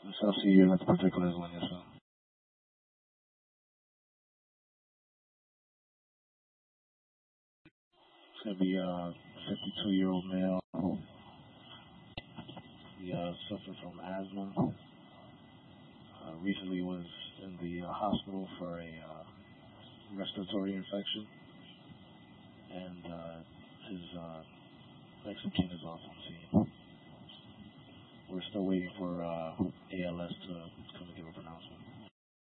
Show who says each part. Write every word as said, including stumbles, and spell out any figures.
Speaker 1: So I'll see you in the particulars when you're soon. It's gonna be a fifty-two-year-old male. He uh, suffered from asthma. Uh, recently was in the uh, hospital for a uh, respiratory infection, and uh, his uh, next of kin is off on scene. We're still waiting for uh, A L S to come and give a pronouncement.